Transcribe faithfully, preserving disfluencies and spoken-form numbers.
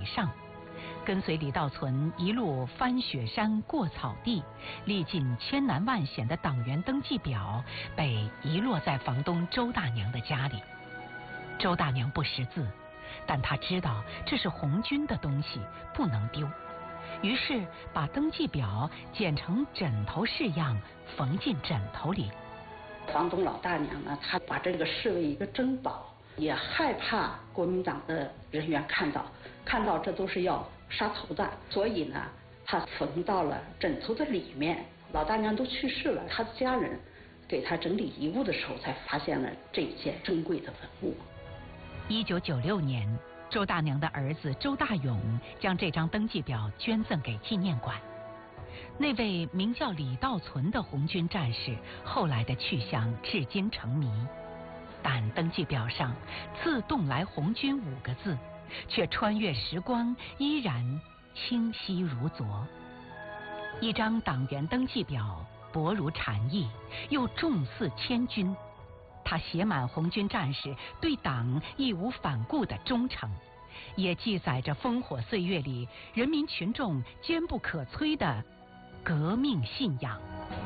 上，跟随李道存一路翻雪山过草地，历尽千难万险的党员登记表被遗落在房东周大娘的家里。周大娘不识字，但她知道这是红军的东西，不能丢，于是把登记表剪成枕头式样，缝进枕头里。 房东老大娘呢，她把这个视为一个珍宝，也害怕国民党的人员看到，看到这都是要杀头的，所以呢，她缝到了枕头的里面。老大娘都去世了，她的家人给她整理遗物的时候，才发现了这件珍贵的文物。 一九九六年，周大娘的儿子周大勇将这张登记表捐赠给纪念馆。那位名叫李道存的红军战士后来的去向至今成谜，但登记表上“自动来红军”五个字却穿越时光依然清晰如昨。一张党员登记表薄如蝉翼，又重似千钧，它写满红军战士对党义无反顾的忠诚，也记载着烽火岁月里人民群众坚不可摧的革命信仰。